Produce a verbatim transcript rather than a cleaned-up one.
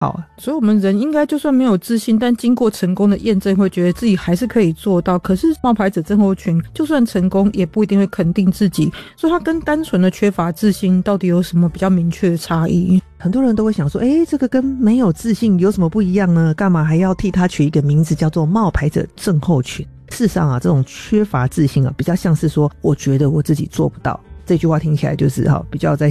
好， 所以我们人应该就算没有自信，但经过成功的验证，会觉得自己还是可以做到。可是冒牌者症候群就算成功，也不一定会肯定自己，所以它跟单纯的缺乏自信到底有什么比较明确的差异？ 很多人都会想说，诶，这个跟没有自信有什么不一样呢？干嘛还要替他取一个名字叫做冒牌者症候群？事实上啊，这种缺乏自信啊，比较像是说，我觉得我自己做不到。这句话听起来就是哈，比较在